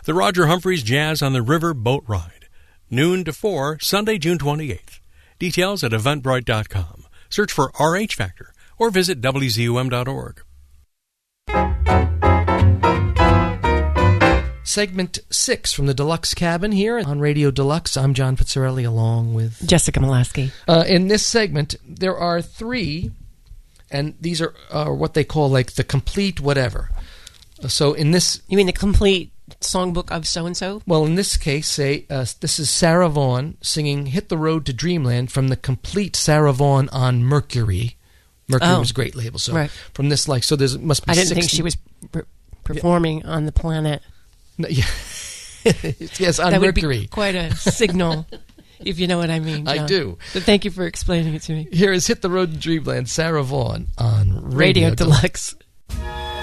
The Roger Humphreys Jazz on the River Boat Ride. Noon to 4, Sunday, June 28th. Details at eventbrite.com. Search for RH Factor or visit wzum.org. Segment 6 from the Deluxe Cabin here on Radio Deluxe. I'm John Pizzarelli along with Jessica Molaski. In this segment, there are 3, and these are what they call like the complete whatever. So in this... You mean the complete songbook of so-and-so? Well, in this case, say, this is Sarah Vaughan singing Hit the Road to Dreamland from the complete Sarah Vaughan on Mercury. Mercury was a great label. So right. From this, like, so there must be I didn't 60... think she was performing on the planet. No, yeah. Yes, on that would Mercury. Be quite a signal, if you know what I mean, John. I do. So thank you for explaining it to me. Here is Hit the Road to Dreamland, Sarah Vaughan on Radio Deluxe.